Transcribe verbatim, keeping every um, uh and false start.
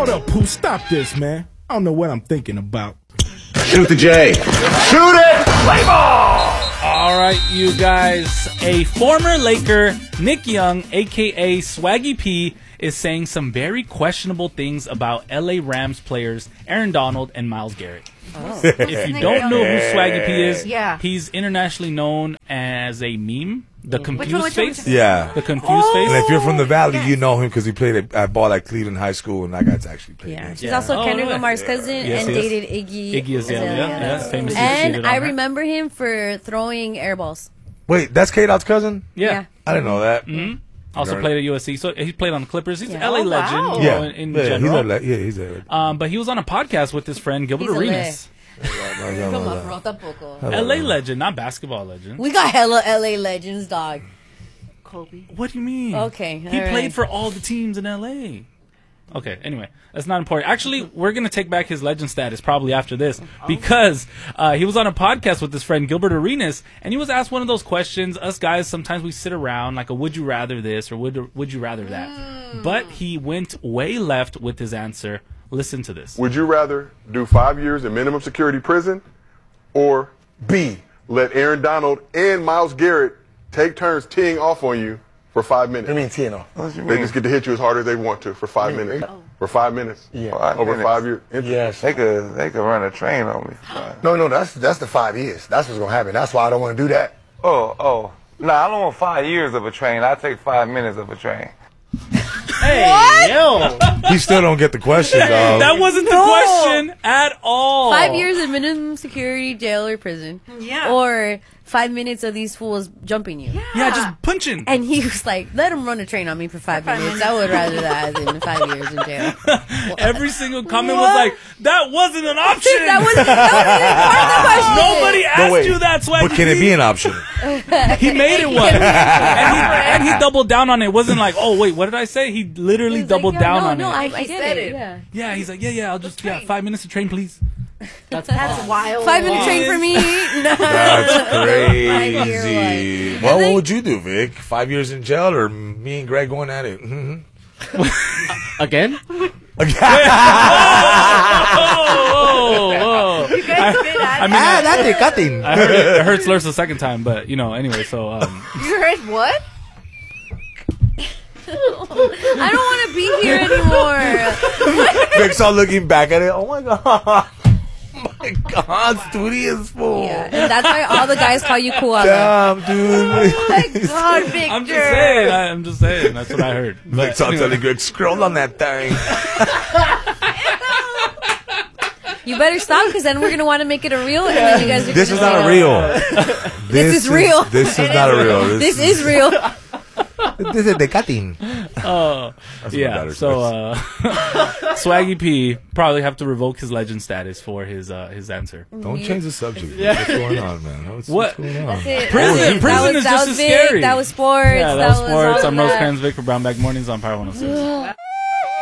Hold up, Pooh. Stop this, man. I don't know what I'm thinking about. Shoot the J. Shoot it! Play ball! All right, you guys. A former Laker, Nick Young, a k a. Swaggy P, is saying some very questionable things about L A Rams players Aaron Donald and Myles Garrett. Oh. If you don't know who Swaggy P is, yeah. he's internationally known as a meme. The confused which one, which one, face? which one? Yeah. The confused Oh. face? And if you're from the Valley, Yes. you know him because he played at, at ball at Cleveland High School, and I got to actually play Yeah, games. he's Yeah. also Oh, Kendrick really? Lamar's cousin Yes, and he is. dated Iggy. Iggy Azalea, Azalea. yeah, famously And cheated I on her. remember him for throwing air balls. Wait, that's K-Dot's cousin? Yeah. Yeah. I didn't know that. Mm-hmm. Also Learned played at U S C. So he played on the Clippers. He's an Yeah. L A Oh, legend, wow. you Yeah, know, in, in yeah, general. He's a, le- yeah, he's a. Um, but he was on a podcast with his friend Gilbert He's a Arenas. Come on, bro, tampoco. L A legend, not basketball legend. We got hella L A legends, dog. Kobe. What do you mean? Okay, He all played right. for all the teams in L A. Okay, anyway, that's not important. Actually, we're going to take back his legend status probably after this because uh, he was on a podcast with his friend Gilbert Arenas, and he was asked one of those questions. Us guys, sometimes we sit around like a would you rather this or would, would you rather that. Mm. But he went way left with his answer. Listen to this. Would you rather do five years in minimum security prison or B, let Aaron Donald and Myles Garrett take turns teeing off on you for five minutes? I mean, ten off. What you They mean? just get to hit you as hard as they want to for five minutes. For five minutes. Yeah. Five Over minutes. five years. Yes. They could, they could run a train on me. No, no, that's that's the five years. That's what's gonna happen. That's why I don't want to do that. Oh, oh. No, I don't want five years of a train. I take five minutes of a train. Hey, yo. He still don't get the question, dog. That wasn't the No. question at all. Five years in minimum security jail or prison. Yeah. Or five minutes of these fools jumping you. Yeah, just punching. And he was like, let him run a train on me for five, five minutes. minutes. I would rather that than five years in jail. Every single comment What? was like, that wasn't an option. that wasn't, that wasn't even part of the question. Nobody asked wait. you that, Swaggy. But can it be an option? He made it one. and, he, and he doubled down on it. It wasn't like, oh, wait, what did I say? He literally He's doubled like, yeah, down no, on no, it. I, I He get said it. it. Yeah. yeah, he's like, yeah, yeah, I'll just, yeah, five minutes of train, please. That's wild. Five minute train for me? No. That's Five-year crazy. one. Well, And what then- would you do, Vic? Five years in jail or me and Greg going at it? Mm-hmm. Again? Oh, whoa, whoa. You guys been at I it. mean, Ah, I, that's cutting. I heard it, it hurts Lurs the second time, but, you know, anyway, so, um, You heard what? I don't want to be here anymore. Vic's all looking back at it. Oh my god. Oh my god, studious fool. Yeah, and that's why all the guys call you koala. Damn, dude. Oh my God, Victor. I'm just saying, I, I'm just saying, that's what I heard. Vic's all telling Greg, scroll on that thing. You better stop, because then we're gonna want to make it a reel, and then you guys are This gonna is not say a no. real. This, is real. This is not a real. This is real. This is the cutting. Oh, That's what yeah. matters, So, uh, Swaggy P probably have to revoke his legend status for his uh, his answer. Don't change the subject. What's going on, man? What's, What? what's going on? It- Prison- that was- prison that was, is that just was as Vic, scary. That was sports. Yeah, that was all sports. of I'm Rose that. Crans, Vic for Brown Bag Mornings on Power one oh six.